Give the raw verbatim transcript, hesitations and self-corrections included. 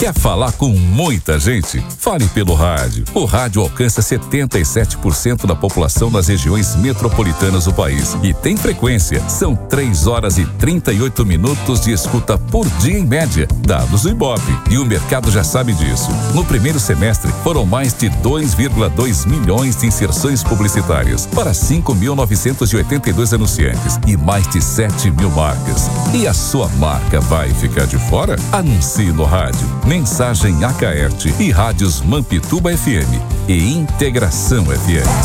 Quer falar com muita gente? Fale pelo rádio. O rádio alcança setenta e sete por cento da população nas regiões metropolitanas do país e tem frequência. São três horas e trinta e oito minutos de escuta por dia em média, dados do Ibope. E o mercado já sabe disso. No primeiro semestre, foram mais de dois vírgula dois milhões de inserções publicitárias para cinco mil novecentos e oitenta e dois anunciantes e mais de sete mil marcas. E a sua marca vai ficar de fora? Anuncie no rádio. Mensagem Acaerte e rádios Mampituba F M e Integração F M.